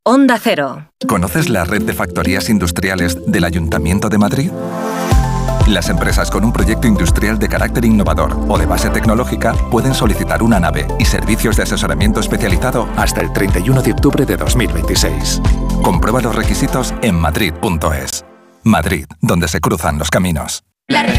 Onda Cero. ¿Conoces la red de factorías industriales del Ayuntamiento de Madrid? Las empresas con un proyecto industrial de carácter innovador o de base tecnológica pueden solicitar una nave y servicios de asesoramiento especializado hasta el 31 de octubre de 2026. Comprueba los requisitos en madrid.es. Madrid, donde se cruzan los caminos.